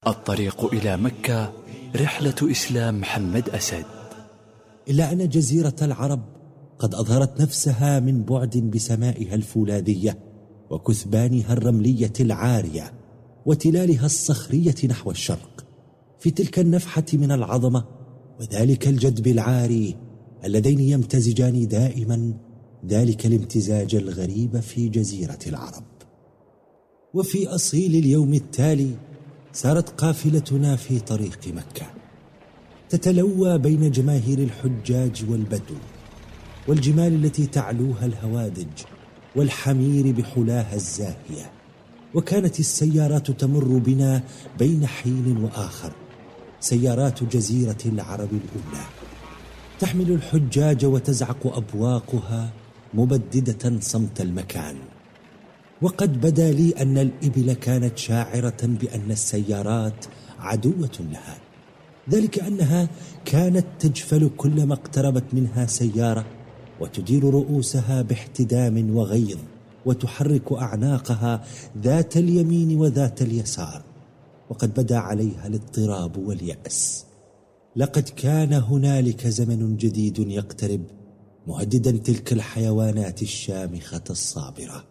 الطريق إلى مكة رحلة إسلام محمد أسد. إلا أن جزيرة العرب قد أظهرت نفسها من بعد بسمائها الفولاذية وكثبانها الرملية العارية وتلالها الصخرية نحو الشرق، في تلك النفحة من العظمة وذلك الجدب العاري اللذين يمتزجان دائما ذلك الامتزاج الغريب في جزيرة العرب. وفي أصيل اليوم التالي سارت قافلتنا في طريق مكة، تتلوى بين جماهير الحجاج والبدو والجمال التي تعلوها الهوادج والحمير بحلاها الزاهية. وكانت السيارات تمر بنا بين حين وآخر، سيارات جزيرة العرب الأولى، تحمل الحجاج وتزعق أبواقها مبددة صمت المكان. وقد بدا لي أن الإبل كانت شاعرة بأن السيارات عدوة لها، ذلك أنها كانت تجفل كلما اقتربت منها سيارة وتدير رؤوسها باحتدام وغيظ وتحرك أعناقها ذات اليمين وذات اليسار، وقد بدا عليها الاضطراب واليأس. لقد كان هنالك زمن جديد يقترب مهددا تلك الحيوانات الشامخة الصابرة.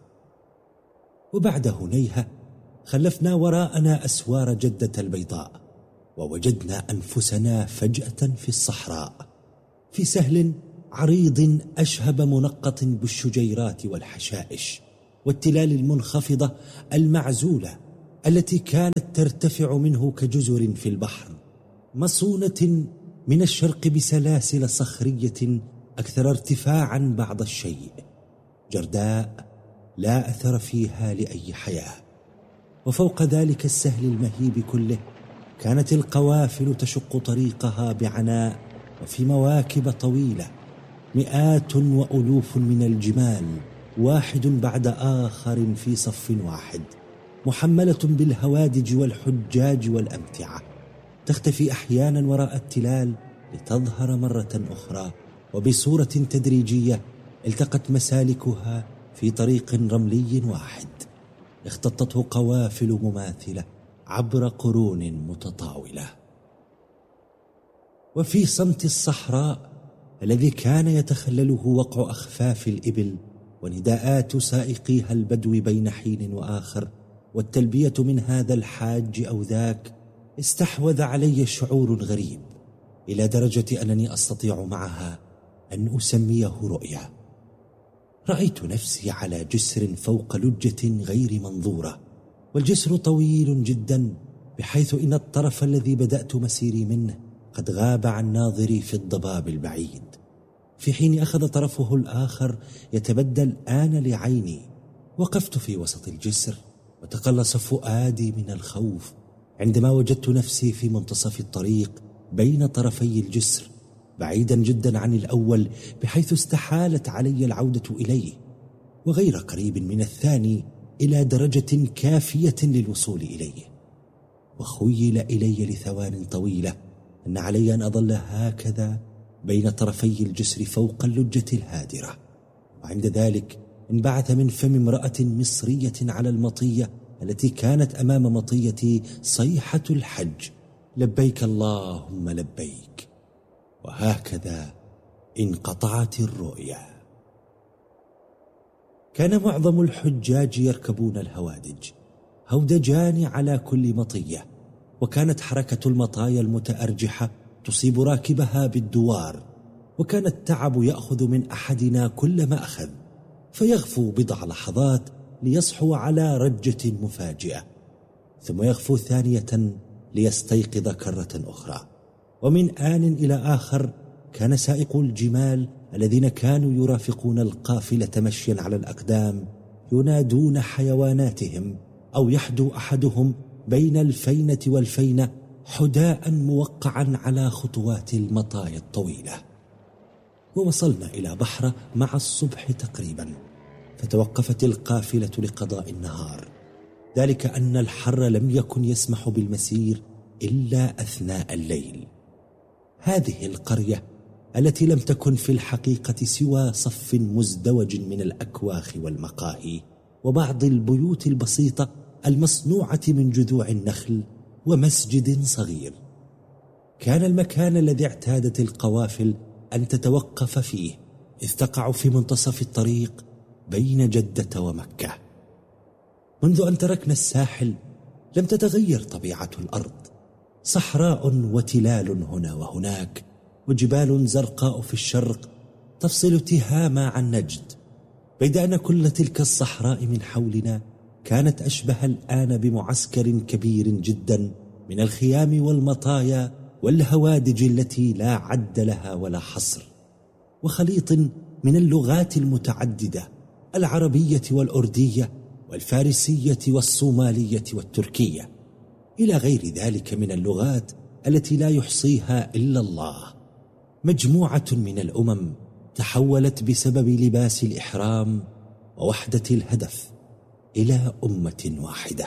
وبعد هنيهة خلفنا وراءنا أسوار جدة البيضاء، ووجدنا أنفسنا فجأة في الصحراء، في سهل عريض أشهب منقط بالشجيرات والحشائش والتلال المنخفضة المعزولة التي كانت ترتفع منه كجزر في البحر، مصونة من الشرق بسلاسل صخرية أكثر ارتفاعا بعض الشيء، جرداء لا أثر فيها لأي حياة. وفوق ذلك السهل المهيب كله كانت القوافل تشق طريقها بعناء وفي مواكب طويلة، مئات وألوف من الجمال واحد بعد آخر في صف واحد، محملة بالهوادج والحجاج والأمتعة، تختفي أحيانا وراء التلال لتظهر مرة أخرى، وبصورة تدريجية التقت مسالكها في طريق رملي واحد اختطته قوافل مماثلة عبر قرون متطاولة. وفي صمت الصحراء الذي كان يتخلله وقع أخفاف الإبل ونداءات سائقيها البدو بين حين وآخر والتلبية من هذا الحاج أو ذاك، استحوذ علي شعور غريب إلى درجة أنني أستطيع معها أن أسميه رؤيا. رأيت نفسي على جسر فوق لجة غير منظورة، والجسر طويل جدا بحيث إن الطرف الذي بدأت مسيري منه قد غاب عن ناظري في الضباب البعيد، في حين أخذ طرفه الآخر يتبدى الآن لعيني. وقفت في وسط الجسر وتقلص فؤادي من الخوف عندما وجدت نفسي في منتصف الطريق بين طرفي الجسر، بعيدا جدا عن الأول بحيث استحالت علي العودة إليه، وغير قريب من الثاني إلى درجة كافية للوصول إليه. وخيل إلي لثوان طويلة أن علي أن أظل هكذا بين طرفي الجسر فوق اللجة الهادرة. وعند ذلك انبعث من فم امرأة مصرية على المطية التي كانت أمام مطيتي صيحة الحج: لبيك اللهم لبيك. وهكذا انقطعت الرؤيا. كان معظم الحجاج يركبون الهوادج هودجان على كل مطية، وكانت حركة المطايا المتأرجحة تصيب راكبها بالدوار، وكان التعب يأخذ من أحدنا كل ما أخذ، فيغفو بضع لحظات ليصحو على رجة مفاجئة، ثم يغفو ثانية ليستيقظ كرة أخرى. ومن آن إلى آخر كان سائق الجمال الذين كانوا يرافقون القافلة مشيا على الأقدام ينادون حيواناتهم، أو يحدو أحدهم بين الفينة والفينة حداء موقعا على خطوات المطايا الطويلة. ووصلنا إلى بحر مع الصبح تقريبا، فتوقفت القافلة لقضاء النهار، ذلك أن الحر لم يكن يسمح بالمسير إلا أثناء الليل. هذه القرية التي لم تكن في الحقيقة سوى صف مزدوج من الأكواخ والمقاهي وبعض البيوت البسيطة المصنوعة من جذوع النخل، ومسجد صغير. كان المكان الذي اعتادت القوافل أن تتوقف فيه إذ تقع في منتصف الطريق بين جدة ومكة. منذ أن تركنا الساحل لم تتغير طبيعة الأرض، صحراء وتلال هنا وهناك، وجبال زرقاء في الشرق تفصل تهامة عن نجد، بيد أن كل تلك الصحراء من حولنا كانت أشبه الآن بمعسكر كبير جدا من الخيام والمطايا والهوادج التي لا عد لها ولا حصر، وخليط من اللغات المتعددة، العربية والأردية والفارسية والصومالية والتركية، إلى غير ذلك من اللغات التي لا يحصيها إلا الله. مجموعة من الأمم تحولت بسبب لباس الإحرام ووحدة الهدف إلى أمة واحدة.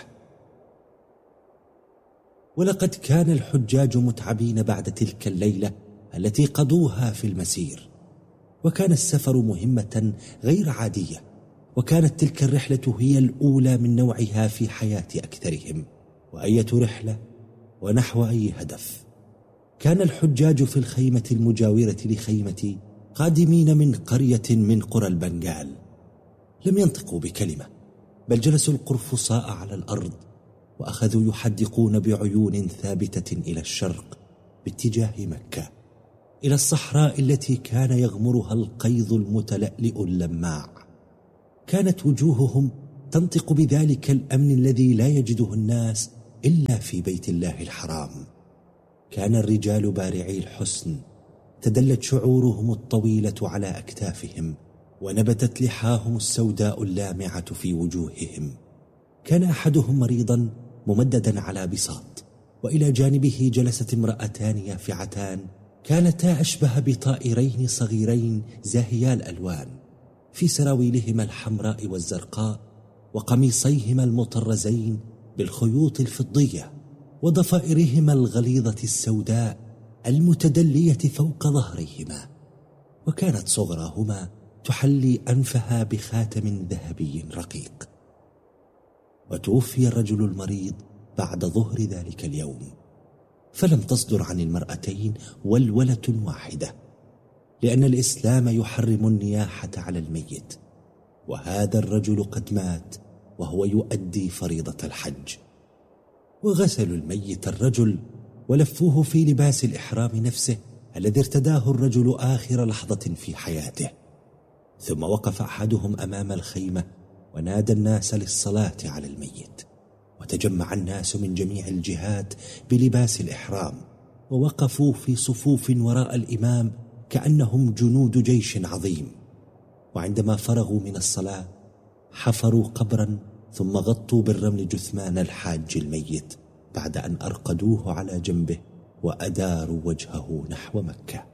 ولقد كان الحجاج متعبين بعد تلك الليلة التي قضوها في المسير، وكان السفر مهمة غير عادية، وكانت تلك الرحلة هي الأولى من نوعها في حياة أكثرهم. وأية رحلة ونحو أي هدف. كان الحجاج في الخيمة المجاورة لخيمتي قادمين من قرية من قرى البنغال. لم ينطقوا بكلمة، بل جلسوا القرفصاء على الأرض وأخذوا يحدقون بعيون ثابتة إلى الشرق باتجاه مكة، إلى الصحراء التي كان يغمرها القيظ المتلألئ اللماع. كانت وجوههم تنطق بذلك الأمن الذي لا يجده الناس إلا في بيت الله الحرام. كان الرجال بارعي الحسن، تدلت شعورهم الطويلة على أكتافهم، ونبتت لحاهم السوداء اللامعة في وجوههم. كان أحدهم مريضا ممددا على بساط، وإلى جانبه جلست امرأتان يافعتان كانتا أشبه بطائرين صغيرين زاهيا الألوان، في سراويلهما الحمراء والزرقاء، وقميصيهما المطرزين بالخيوط الفضية، وضفائرهما الغليظة السوداء المتدلية فوق ظهريهما. وكانت صغراهما تحلي أنفها بخاتم ذهبي رقيق. وتوفي الرجل المريض بعد ظهر ذلك اليوم، فلم تصدر عن المرأتين ولولة واحدة، لأن الإسلام يحرم النياحة على الميت، وهذا الرجل قد مات وهو يؤدي فريضة الحج. وغسلوا الميت الرجل ولفوه في لباس الإحرام نفسه الذي ارتداه الرجل آخر لحظة في حياته. ثم وقف أحدهم أمام الخيمة ونادى الناس للصلاة على الميت، وتجمع الناس من جميع الجهات بلباس الإحرام، ووقفوا في صفوف وراء الإمام كأنهم جنود جيش عظيم. وعندما فرغوا من الصلاة حفروا قبرا، ثم غطوا بالرمل جثمان الحاج الميت بعد أن أرقدوه على جنبه وأداروا وجهه نحو مكة.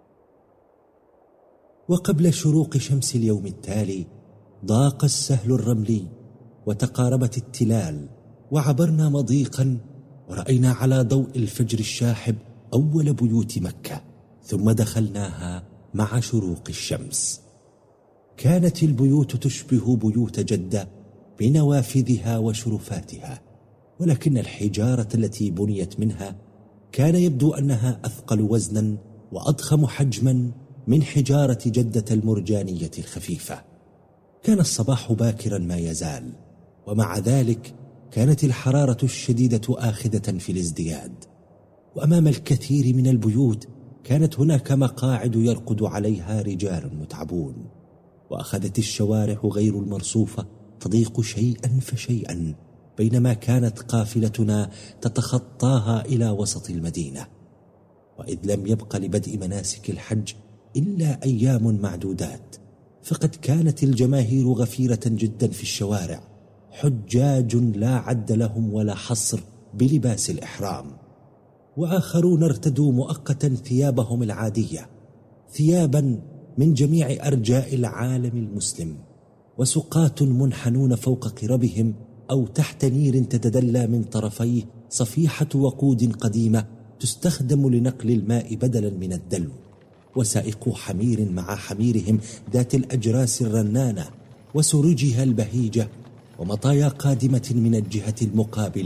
وقبل شروق شمس اليوم التالي ضاق السهل الرملي وتقاربت التلال، وعبرنا مضيقا ورأينا على ضوء الفجر الشاحب أول بيوت مكة، ثم دخلناها مع شروق الشمس. كانت البيوت تشبه بيوت جدة بنوافذها وشرفاتها، ولكن الحجارة التي بنيت منها كان يبدو أنها أثقل وزنا وأضخم حجما من حجارة جدة المرجانية الخفيفة. كان الصباح باكرا ما يزال، ومع ذلك كانت الحرارة الشديدة آخذة في الازدياد. وأمام الكثير من البيوت كانت هناك مقاعد يرقد عليها رجال متعبون، وأخذت الشوارع غير المرصوفة تضيق شيئا فشيئا، بينما كانت قافلتنا تتخطاها إلى وسط المدينة. وإذ لم يبق لبدء مناسك الحج إلا أيام معدودات، فقد كانت الجماهير غفيرة جدا في الشوارع، حجاج لا عد لهم ولا حصر بلباس الإحرام. وآخرون ارتدوا مؤقتا ثيابهم العادية، ثيابا من جميع أرجاء العالم المسلم، وسقاة منحنون فوق قربهم أو تحت نير تتدلى من طرفيه صفيحة وقود قديمة تستخدم لنقل الماء بدلا من الدلو، وسائقو حمير مع حميرهم ذات الأجراس الرنانة وسرجها البهيجة، ومطايا قادمة من الجهة المقابلة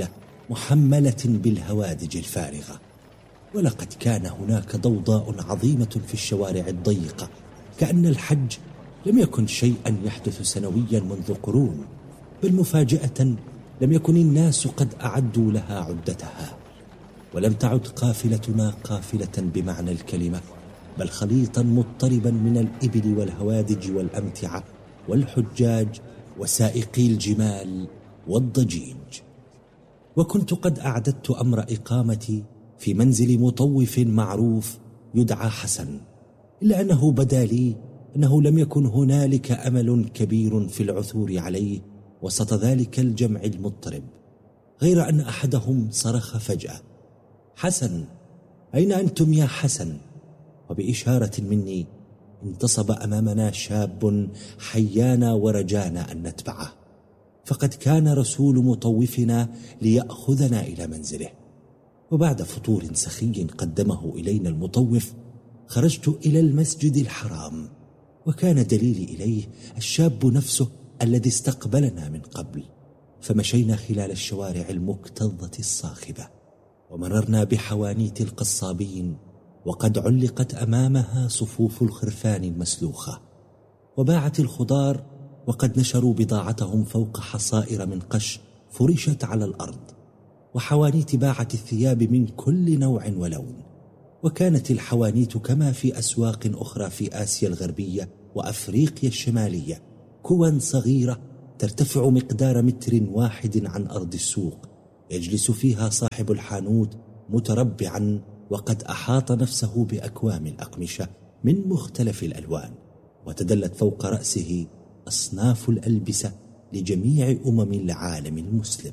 محملة بالهوادج الفارغة. ولقد كان هناك ضوضاء عظيمة في الشوارع الضيقة، كأن الحج لم يكن شيئا يحدث سنويا منذ قرون، بل مفاجأة لم يكن الناس قد أعدوا لها عدتها. ولم تعد قافلتنا قافلة بمعنى الكلمة، بل خليطا مضطربا من الإبل والهوادج والأمتعة والحجاج وسائقي الجمال والضجيج. وكنت قد أعددت أمر إقامتي في منزل مطوف معروف يدعى حسن، إلا أنه بدا لي أنه لم يكن هنالك أمل كبير في العثور عليه وسط ذلك الجمع المضطرب، غير أن أحدهم صرخ فجأة: حسن، أين أنتم يا حسن؟ وبإشارة مني انتصب أمامنا شاب حيانا ورجانا أن نتبعه، فقد كان رسول مطوفنا ليأخذنا إلى منزله. وبعد فطور سخي قدمه إلينا المطوف خرجت إلى المسجد الحرام، وكان دليلي إليه الشاب نفسه الذي استقبلنا من قبل. فمشينا خلال الشوارع المكتظة الصاخبة، ومررنا بحوانيت القصابين وقد علقت أمامها صفوف الخرفان المسلوخة، وباعت الخضار وقد نشروا بضاعتهم فوق حصائر من قش فرشت على الأرض، وحوانيت باعت الثياب من كل نوع ولون. وكانت الحوانيت كما في أسواق أخرى في آسيا الغربية وأفريقيا الشمالية كوى صغيرة ترتفع مقدار متر واحد عن أرض السوق، يجلس فيها صاحب الحانوت متربعا وقد أحاط نفسه بأكوام الأقمشة من مختلف الألوان، وتدلت فوق رأسه أصناف الألبسة لجميع العالم المسلم.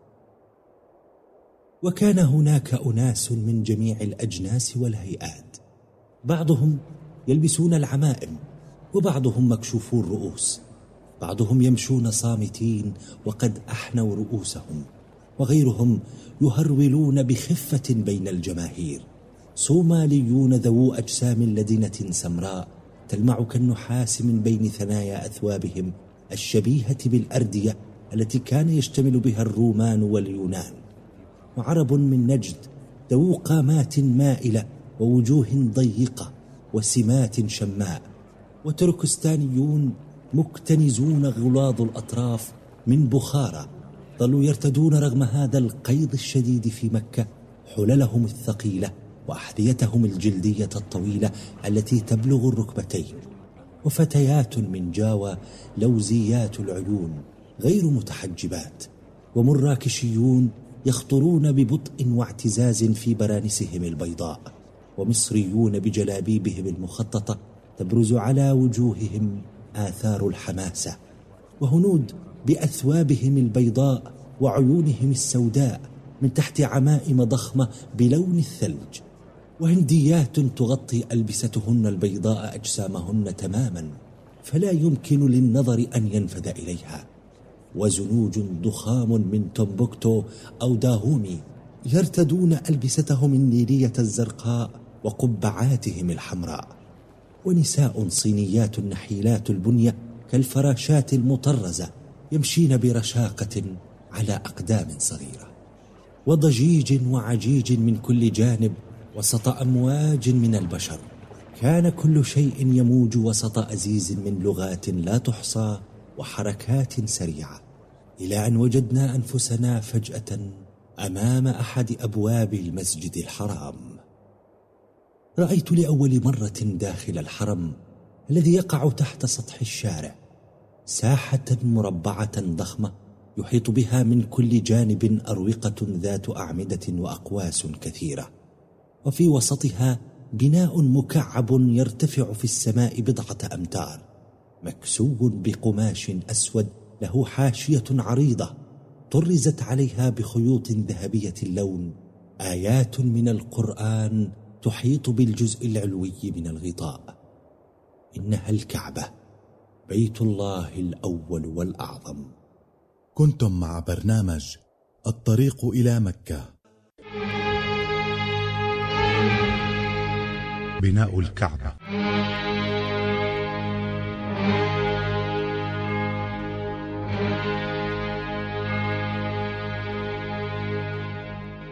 وكان هناك أناس من جميع الأجناس والهيئات، بعضهم يلبسون العمائم، وبعضهم مكشوفو الرؤوس، بعضهم يمشون صامتين وقد أحنوا رؤوسهم، وغيرهم يهرولون بخفة بين الجماهير، صوماليون ذو أجسام لدنة سمراء تلمع كالنحاس من بين ثنايا أثوابهم الشبيهة بالأردية التي كان يشتمل بها الرومان واليونان، وعرب من نجد ذو قامات مائلة ووجوه ضيقة وسمات شماء، وتركستانيون مكتنزون غلاظ الأطراف من بخارى ظلوا يرتدون رغم هذا القيض الشديد في مكة حللهم الثقيلة وأحذيتهم الجلدية الطويلة التي تبلغ الركبتين، وفتيات من جاوى لوزيات العيون غير متحجبات، ومراكشيون يخطرون ببطء واعتزاز في برانسهم البيضاء، ومصريون بجلابيبهم المخططة تبرز على وجوههم آثار الحماسة، وهنود بأثوابهم البيضاء وعيونهم السوداء من تحت عمائم ضخمة بلون الثلج، وهنديات تغطي ألبستهن البيضاء أجسامهن تماما فلا يمكن للنظر أن ينفذ إليها، وزنوج ضخام من تومبوكتو أو داهومي يرتدون ألبستهم النيلية الزرقاء وقبعاتهم الحمراء، ونساء صينيات نحيلات البنية كالفراشات المطرزة يمشين برشاقة على أقدام صغيرة، وضجيج وعجيج من كل جانب وسط أمواج من البشر. كان كل شيء يموج وسط أزيز من لغات لا تحصى وحركات سريعة، إلى أن وجدنا أنفسنا فجأة أمام أحد أبواب المسجد الحرام. رأيت لأول مرة داخل الحرم الذي يقع تحت سطح الشارع ساحة مربعة ضخمة يحيط بها من كل جانب أروقة ذات أعمدة وأقواس كثيرة، وفي وسطها بناء مكعب يرتفع في السماء بضعة أمتار، مكسو بقماش أسود له حاشية عريضة طرزت عليها بخيوط ذهبية اللون آيات من القرآن تحيط بالجزء العلوي من الغطاء. إنها الكعبة، بيت الله الأول والأعظم. كنتم مع برنامج الطريق إلى مكة. بناء الكعبة.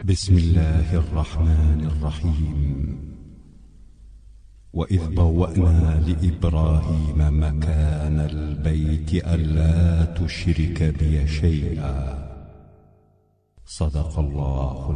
بسم الله الرحمن الرحيم وإذ بوأنا لإبراهيم مكان البيت ألا تشرك بي شيئا صدق الله